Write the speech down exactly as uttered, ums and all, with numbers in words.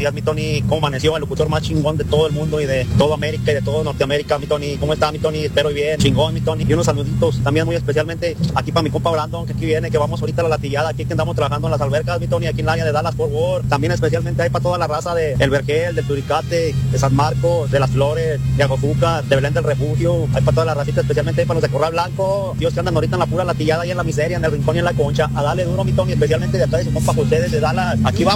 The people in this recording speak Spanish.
días, mi Tony. ¿Cómo amaneció? El locutor más chingón de todo el mundo y de toda América y de todo Norteamérica, mi Tony. ¿Cómo está, mi Tony? Espero bien. Chingón, mi Tony. Y unos saluditos también muy especialmente aquí para mi compa Brandon, que aquí viene, que vamos ahorita a la latillada, aquí que andamos trabajando en las albercas, mi Tony, aquí en la área de Dallas Fort Worth. También especialmente ahí para toda la raza de El Vergel, del Turicate, de San Marcos, de Las Flores, de Agojuca, de Belén del Refugio. Hay para toda la racita, especialmente ahí para los de Corral Blanco. Dios, que andan ahorita en la pura latillada y en la miseria, en el rincón y en la concha. A darle duro, mi Tony, especialmente de acá de su compa José desde Dallas. Aquí va.